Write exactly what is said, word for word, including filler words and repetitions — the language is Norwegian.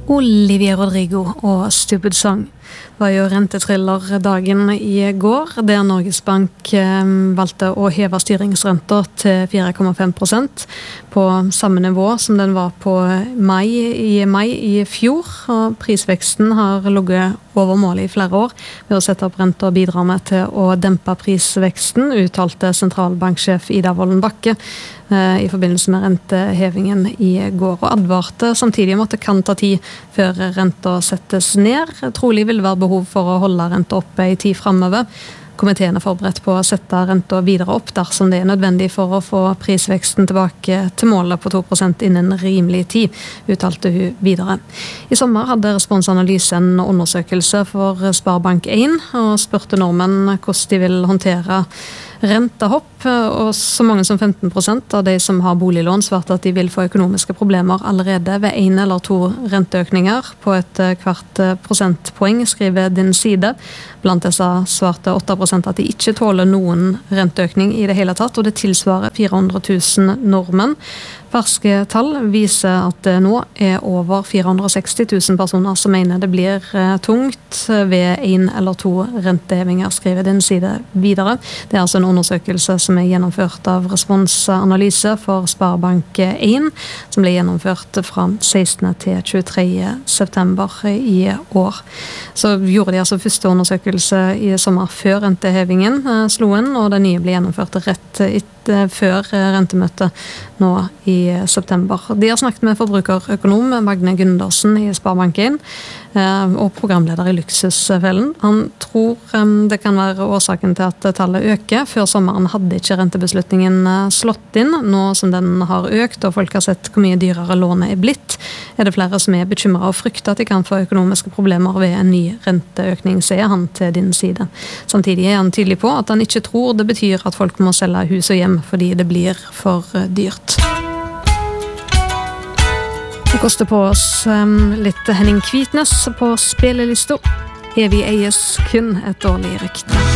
Olivia Rodrigo og Stupid Song var jo rentetriller-dagen i går, der Norges Bank valgte å heve styringsrenta til fire komma fem prosent på samme nivå som den var på mai i mai i fjor, og prisveksten har ligget over målet i flere år ved å sette opp renta og bidra med til å dempe prisveksten, uttalte sentralbanksjef Ida Wolden Bakke i forbindelse med rentehevingen i går, og advarte samtidig om at det kan ta tid før renta settes ned. Trolig vil det være behov for å holde renta oppe i tid fremover. Komiteen er forberedt på å sette renta videre opp dersom det er nødvendig for å få prisveksten tilbake til målet på to prosent innen rimelig tid, uttalte hun videre. I sommer hadde Responsanalyse en undersøkelse for Sparebank en og spurte nordmenn hvordan de vil håndtere rentehopp, og så mange som femten prosent av de som har boliglån svarte at de vil få økonomiske problemer allerede ved en eller to renteøkninger på et kvart prosentpoeng, skriver Din Side. Blant disse svarte åtte prosent at de ikke tåler noen renteøkning i det hele tatt, og det tilsvarer fire hundre tusen nordmenn. Ferske tall viser at det nå er over fire hundre og seksti tusen personer som mener det blir tungt ved en eller to rentehevinger, skriver Din Side videre. Det er altså en undersøkelse som er gjennomført av Responsanalyse for Sparebank en, som ble gjennomført fra sekstende til tjuetredje september i år. Så gjorde de altså første undersøkelse i sommer før rentehevingen slo inn, og det nye ble gjennomført rett etter før rentemøtet nå i september. De har snakket med forbrukerøkonom Magne Gundersen i Sparebank en og programleder i Luksusfellen. Han tror det kan være årsaken til at tallet øker. Før sommeren hadde ikke rentebeslutningen slått inn. Nå som den har økt og folk har sett hvor mye dyrere lånet er blitt, er det flere som er bekymret og frykter at de kan få økonomiske problemer ved en ny renteøkning, sier han til Din Side. Samtidig er han tydelig på at han ikke tror det betyr at folk må selge hus og hjem fordi det blir for dyrt. Vi koster på oss um, litt Henning Kvitnes på spillelisto. Evig eies kun et dårlig rykte.